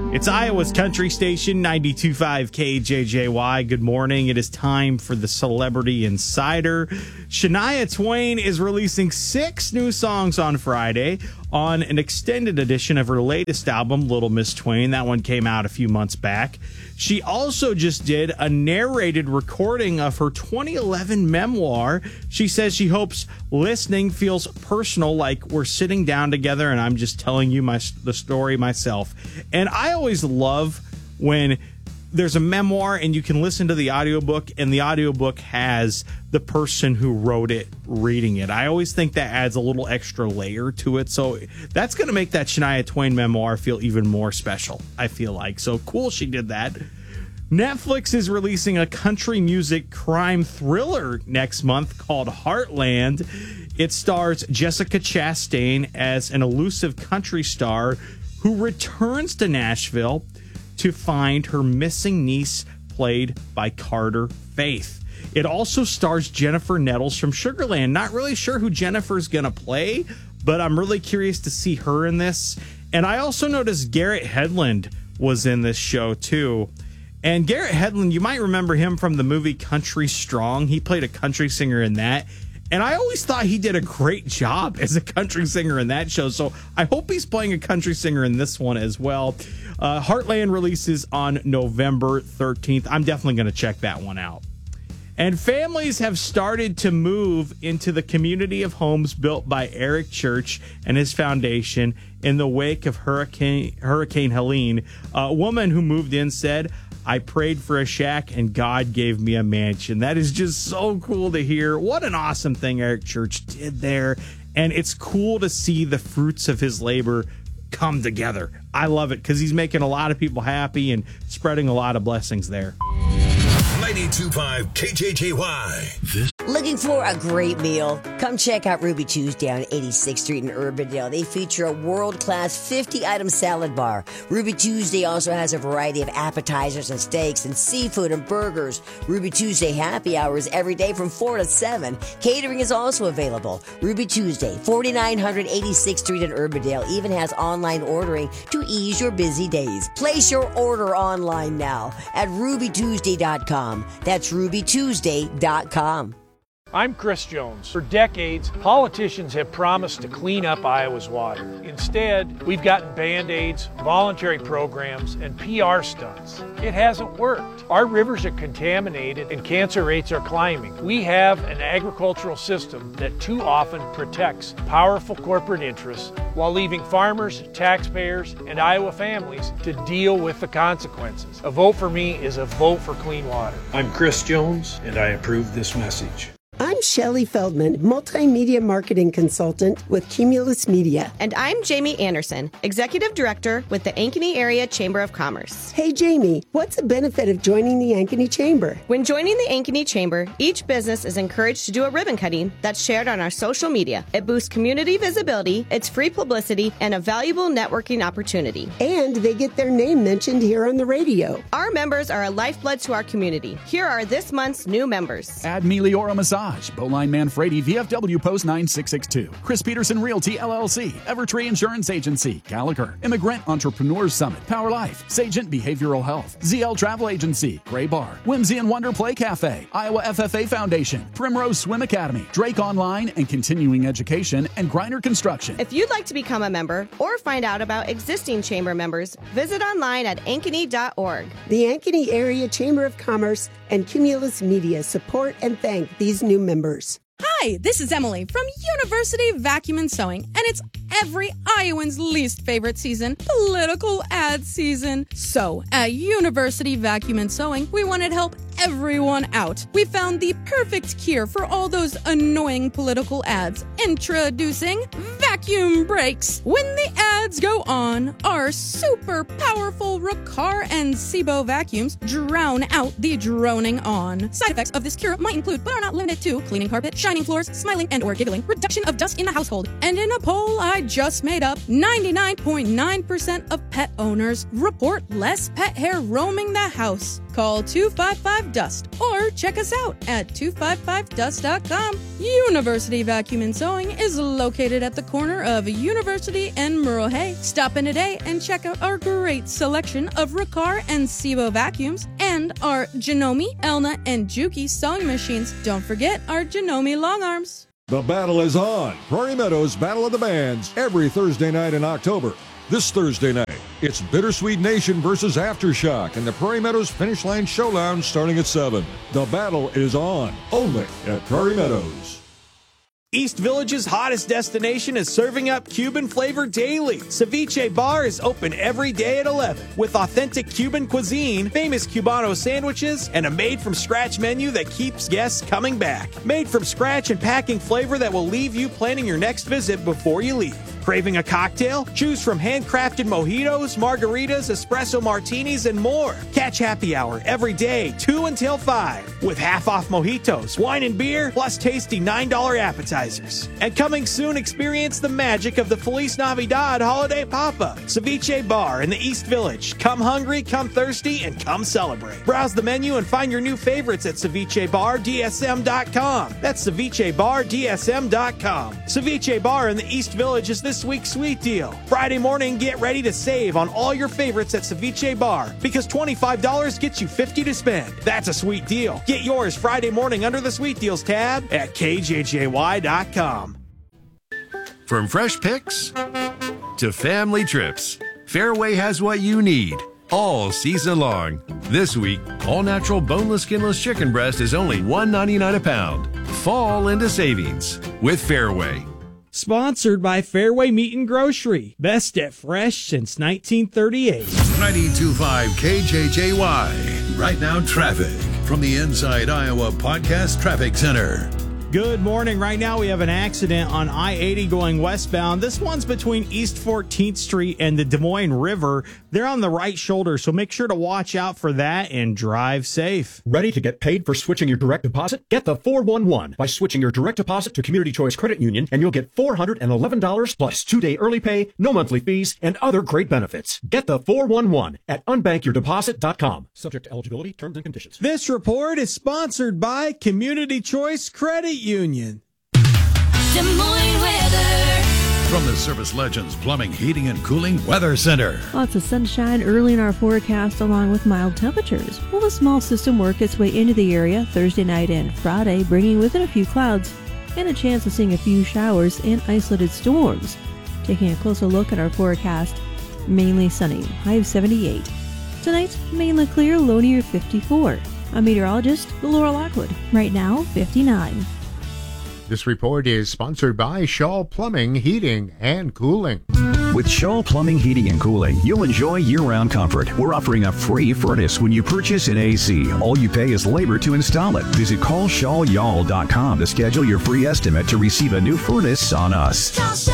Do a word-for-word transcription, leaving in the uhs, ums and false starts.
It's Iowa's country station, ninety-two point five K J J Y. Good morning. It is time for the Celebrity Insider. Shania Twain is releasing six new songs on Friday on an extended edition of her latest album, Little Miss Twain. That one came out a few months back. She also just did a narrated recording of her twenty eleven memoir. She says she hopes listening feels personal, like we're sitting down together and I'm just telling you my the story myself. And I always love when there's a memoir and you can listen to the audiobook and the audiobook has the person who wrote it reading it. I always think that adds a little extra layer to it. So that's going to make that Shania Twain memoir feel even more special, I feel like. So cool she did that. Netflix is releasing a country music crime thriller next month called Heartland. It stars Jessica Chastain as an elusive country star who returns to Nashville to find her missing niece, played by Carter Faith. It also stars Jennifer Nettles from Sugarland. Not really sure who Jennifer's going to play, but I'm really curious to see her in this. And I also noticed Garrett Hedlund was in this show, too. And Garrett Hedlund, you might remember him from the movie Country Strong. He played a country singer in that. And I always thought he did a great job as a country singer in that show. So I hope he's playing a country singer in this one as well. Uh, Heartland releases on November thirteenth. I'm definitely going to check that one out. And families have started to move into the community of homes built by Eric Church and his foundation in the wake of Hurricane, Hurricane Helene. A woman who moved in said, "I prayed for a shack and God gave me a mansion." That is just so cool to hear. What an awesome thing Eric Church did there. And it's cool to see the fruits of his labor come together. I love it because he's making a lot of people happy and spreading a lot of blessings there. ninety-two point five K J J Y. This Looking for a great meal? Come check out Ruby Tuesday on eighty-sixth Street in Urbandale. They feature a world-class fifty-item salad bar. Ruby Tuesday also has a variety of appetizers and steaks and seafood and burgers. Ruby Tuesday happy hours every day from four to seven. Catering is also available. Ruby Tuesday, forty-nine eighty-sixth Street in Urbandale, even has online ordering to ease your busy days. Place your order online now at ruby tuesday dot com. That's ruby tuesday dot com. I'm Chris Jones. For decades, politicians have promised to clean up Iowa's water. Instead, we've gotten Band-Aids, voluntary programs, and P R stunts. It hasn't worked. Our rivers are contaminated and cancer rates are climbing. We have an agricultural system that too often protects powerful corporate interests while leaving farmers, taxpayers, and Iowa families to deal with the consequences. A vote for me is a vote for clean water. I'm Chris Jones, and I approve this message. I'm Shelley Feldman, multimedia marketing consultant with Cumulus Media. And I'm Jamie Anderson, executive director with the Ankeny Area Chamber of Commerce. Hey, Jamie, what's the benefit of joining the Ankeny Chamber? When joining the Ankeny Chamber, each business is encouraged to do a ribbon cutting that's shared on our social media. It boosts community visibility, it's free publicity, and a valuable networking opportunity. And they get their name mentioned here on the radio. Our members are a lifeblood to our community. Here are this month's new members. Add Meliora Massage, Bowline Manfredi, V F W Post nine six six two, Chris Peterson Realty L L C, Evertree Insurance Agency, Gallagher, Immigrant Entrepreneurs Summit, Power Life, Sagent Behavioral Health, Z L Travel Agency, Gray Bar, Whimsy and Wonder Play Cafe, Iowa F F A Foundation, Primrose Swim Academy, Drake Online and Continuing Education, and Griner Construction. If you'd like to become a member or find out about existing chamber members, visit online at ankeny dot org. The Ankeny Area Chamber of Commerce and Cumulus Media support and thank these new members. Hi, this is Emily from University Vacuum and Sewing, and it's every Iowan's least favorite season, political ad season. So, at University Vacuum and Sewing, we wanted to help everyone out. We found the perfect cure for all those annoying political ads. Introducing Vacuum Breaks. When the ads go on, our super powerful Riccar and Sebo vacuums drown out the droning on. Side effects of this cure might include, but are not limited to, cleaning carpet, shining floor, floors, smiling and or giggling, reduction of dust in the household. And in a poll I just made up, ninety-nine point nine percent of pet owners report less pet hair roaming the house. Call two five five dust or check us out at two five five dust dot com. University Vacuum and Sewing is located at the corner of University and Merle Hay. Stop in today and check out our great selection of Riccar and Sebo vacuums and our Janome, Elna, and Juki sewing machines. Don't forget our Janome long arms. The battle is on. Prairie Meadows Battle of the Bands every Thursday night in October. This Thursday night, it's Bittersweet Nation versus Aftershock in the Prairie Meadows Finish Line Showdown starting at seven. The battle is on, only at Prairie Meadows. East Village's hottest destination is serving up Cuban flavor daily. Ceviche Bar is open every day at eleven with authentic Cuban cuisine, famous Cubano sandwiches, and a made-from-scratch menu that keeps guests coming back. Made from scratch and packing flavor that will leave you planning your next visit before you leave. Craving a cocktail? Choose from handcrafted mojitos, margaritas, espresso martinis, and more. Catch happy hour every day, two until five, with half-off mojitos, wine and beer, plus tasty nine dollar appetizers. And coming soon, experience the magic of the Feliz Navidad holiday pop-up. Ceviche Bar in the East Village. Come hungry, come thirsty, and come celebrate. Browse the menu and find your new favorites at ceviche bar d s m dot com. That's ceviche bar d s m dot com. Ceviche Bar in the East Village is this week's sweet deal. Friday morning, get ready to save on all your favorites at Ceviche Bar because twenty-five dollars gets you fifty dollars to spend. That's a sweet deal. Get yours Friday morning under the Sweet Deals tab at k j j y dot com. From fresh picks to family trips, Fairway has what you need all season long. This week, all-natural boneless, skinless chicken breast is only one ninety-nine a pound. Fall into savings with Fairway. Sponsored by Fairway Meat and Grocery. Best at fresh since nineteen thirty-eight. ninety-two point five K J J Y. Right now, traffic from the Inside Iowa Podcast Traffic Center. Good morning. Right now we have an accident on I eighty going westbound. This one's between East fourteenth Street and the Des Moines River. They're on the right shoulder, so make sure to watch out for that and drive safe. Ready to get paid for switching your direct deposit? Get the four one one by switching your direct deposit to Community Choice Credit Union, and you'll get four hundred eleven dollars plus two-day early pay, no monthly fees, and other great benefits. Get the four one one at unbank your deposit dot com. Subject to eligibility, terms and conditions. This report is sponsored by Community Choice Credit Union. Des Moines weather. From the Service Legends Plumbing, Heating, and Cooling Weather Center. Lots of sunshine early in our forecast along with mild temperatures. Will a small system work its way into the area Thursday night and Friday, bringing with it a few clouds and a chance of seeing a few showers and isolated storms. Taking a closer look at our forecast, mainly sunny, high of seventy-eight. Tonight, mainly clear, low near fifty-four. I'm meteorologist Laura Lockwood. Right now, fifty-nine. This report is sponsored by Shaw Plumbing, Heating, and Cooling. With Shaw Plumbing, Heating, and Cooling, you'll enjoy year-round comfort. We're offering a free furnace when you purchase an A C. All you pay is labor to install it. Visit call shaw y'all dot com to schedule your free estimate to receive a new furnace on us.